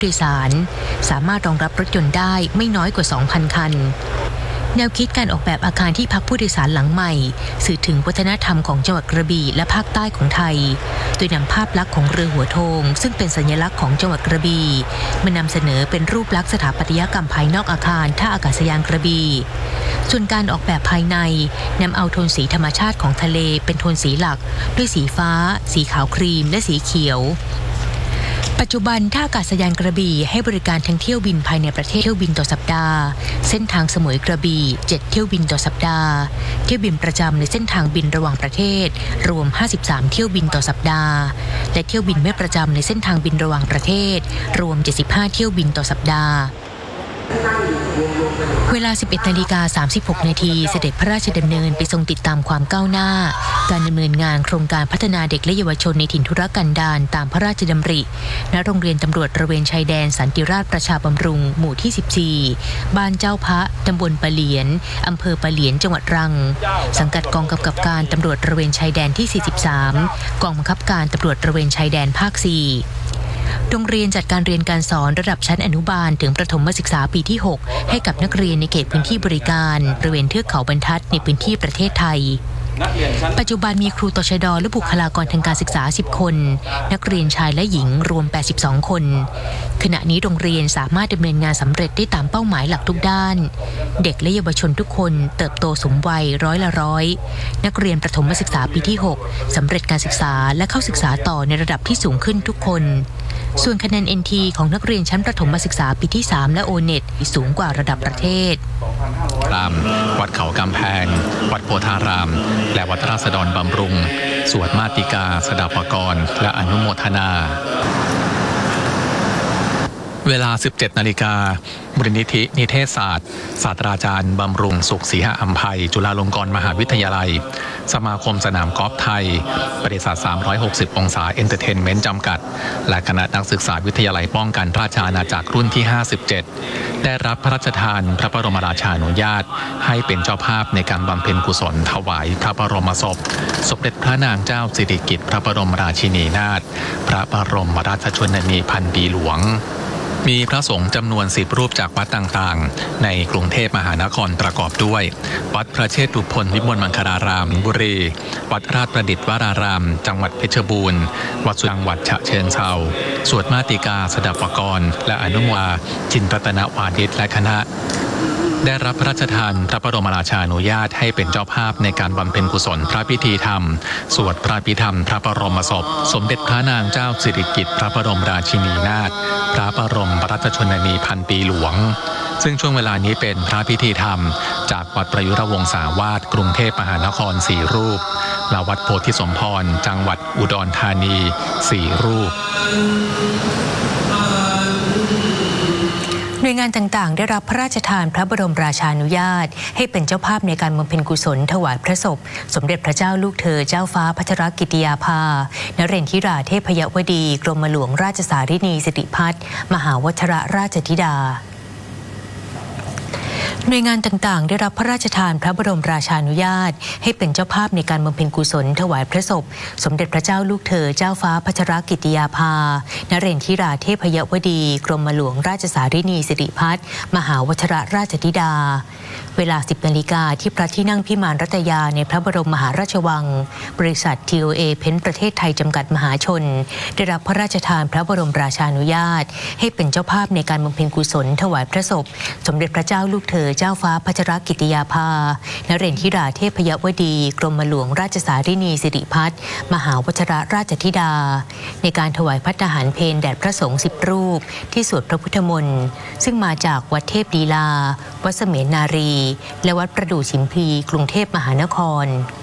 โดยสารสามารถรองรับรถยนต์ได้ไม่น้อยกว่า 2,000 คันแนวคิดการออกแบบอาคารที่พักผู้โดยสารหลังใหม่สื่อถึงวัฒนธรรมของจังหวัดกระบี่และภาคใต้ของไทยโดยนำภาพลักษณ์ของเรือหัวโทงซึ่งเป็นสัญลักษณ์ของจังหวัดกระบี่มานำเสนอเป็นรูปลักษณ์สถาปัตยกรรมภายนอกอาคารท่าอากาศยานกระบี่ส่วนการออกแบบภายในนำเอาโทนสีธรรมชาติของทะเลเป็นโทนสีหลักด้วยสีฟ้าสีขาวครีมและสีเขียวปัจจุบันท่าอากาศยานกระบี่ให้บริการทั้งเที่ยวบินภายในประเทศเที่ยวบินต่อสัปดาห์เส้นทางสมุยกระบี่7เที่ยวบินต่อสัปดาห์เที่ยวบินประจำในเส้นทางบินระหว่างประเทศรวม53เที่ยวบินต่อสัปดาห์และเที่ยวบินไม่ประจำในเส้นทางบินระหว่างประเทศรวม75เที่ยวบินต่อสัปดาห์เวลา 11:36 นาทีเสด็จพระราชดำเนินไปทรงติดตามความก้าวหน้าการดำเนินงานโครงการพัฒนาเด็กและเยาวชนในถิ่นทุรกันดารตามพระราชดำริณโรงเรียนตำรวจตระเวนชายแดนสันติราษฎร์ประชาบำรุงหมู่ที่14บ้านเจ้าพระตำบลปะเหลียนอำเภอปะเหลียนจังหวัดตรังสังกัดกองกำกับการตำรวจตระเวนชายแดนที่43กองบังคับการตำรวจตระเวนชายแดนภาค4โรงเรียนจัดการเรียนการสอนระดับชั้นอนุบาลถึงประถมศึกษาปีที่6ให้กับนักเรียนในเขตพื้นที่บริการบริเวณเทือกเขาบรรทัดในพื้นที่ประเทศไทยปัจจุบันมีครูตชด.และบุคลากรทางการศึกษา10คนนักเรียนชายและหญิงรวม82คนขณะนี้โรงเรียนสามารถดำเนินงานสำเร็จได้ตามเป้าหมายหลักทุกด้านเด็กและเยาวชนทุกคนเติบโตสมวัย100%นักเรียนประถมศึกษาปีที่6สำเร็จการศึกษาและเข้าศึกษาต่อในระดับที่สูงขึ้นทุกคนส่วนคะแนน NT ของนักเรียนชั้นประถมศึกษาปีที่3และโอเน็ตสูงกว่าระดับประเทศวัดเขากำแพงวัดโพธารามและวัดราษฎรบำรุงสวดมาติกาสดับปกรณ์และอนุโมทนาเวลา 17 นาฬิกามูลนิธินิเทศศาสตร์ศาสตราจารย์บำรุงสุขศรีหอำไพจุฬาลงกรณ์มหาวิทยาลัยสมาคมสนามกอล์ฟไทยบริษัท360องศาเอนเตอร์เทนเมนต์จำกัดและคณะนักศึกษาวิทยาลัยป้องกันราชอาณาจักรรุ่นที่57ได้รับพระราชทานพระบรมราชานุญาตให้เป็นเจ้าภาพในการบำเพ็ญกุศลถวายพระบรมศพสมเด็จพระนางเจ้าสิริกิติ์พระบรมราชินีนาถพระบรมราชชนนีพันปีหลวงมีพระสงฆ์จำนวน10รูปจากวัดต่างๆในกรุงเทพมหานครประกอบด้วยวัดพระเชตุพนวิมลมังคลารามบุรีวัดราชประดิษฐ์วรารามจังหวัดเพชรบูรณ์วัดจังหวัดฉะเชิงเทราสวดมาติกาสดับปกรณ์และอนุโมทนาจินตตนวานิชและคณะได้รับพระราชทานพระบรมราชานุญาตให้เป็นเจ้าภาพในการบำเพ็ญกุศลพระพิธีธรรมสวดพระพิธรรมพระบรมศพสมเด็จพระนางเจ้าสิริกิติ์พระบรมราชินีนาถพระบรมราชชนนีพันปีหลวงซึ่งช่วงเวลานี้เป็นพระพิธีธรรมจากวัดประยุรวงศาวาสกรุงเทพมหานคร4รูปและวัดโพธิสมพรจังหวัดอุดรธานี4รูปหน่วยงานต่างๆได้รับพระราชทานพระบรมราชานุญาตให้เป็นเจ้าภาพในการบำเพ็ญกุศลถวายพระศพสมเด็จพระเจ้าลูกเธอเจ้าฟ้าพัชรกิติยาภานเรนทิราเทพยวดีกรมหลวงราชสารินีสิริพัฒน์มหาวชิรราชธิดาหน่วยงานต่างๆได้รับพระราชทานพระบรมราชานุญาตให้เป็นเจ้าภาพในการบำเพ็ญกุศลถวายพระศพสมเด็จพระเจ้าลูกเธอเจ้าฟ้าพัชรกิติยาภานเรนทิราเทพยวดีกรมหลวงราชสารินีสิริพัฒน์มหาวชิรราชธิดาเวลา 10 นาฬิกาที่พระที่นั่งพิมานรัตยาในพระบรมมหาราชวังบริษัท TOA เพ้นท์ประเทศไทยจำกัดมหาชนได้รับพระราชทานพระบรมราชานุญาตให้เป็นเจ้าภาพในการบำเพ็ญกุศลถวายพระศพสมเด็จพระเจ้าลูกเธอเจ้าฟ้าพัชรกิติยาภานเรนทิราเทพยวดีกรมหลวงราชสารินีสิริพัฒน์มหาวชิรราชธิดาในการถวายภัตตาหารเพลแด่พระสงฆ์10รูปที่สวดพระพุทธมนต์ซึ่งมาจากวัดเทพลีลาวัดเสมียนนารีและวัดประดู่ฉิมพลีกรุงเทพมหานคร